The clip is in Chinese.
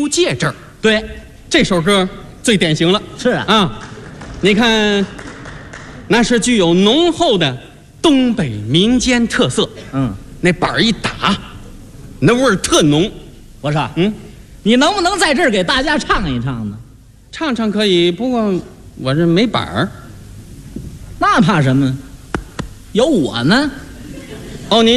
丢戒指。 对， 这首歌最典型了。 是啊， 啊，你看，那是具有浓厚的东北民间特色。那板儿一打，那味儿特浓。 我说，你能不能在这儿给大家唱一唱呢？ 唱唱可以，不过我这没板儿。 那怕什么？有我呢。 哦，您。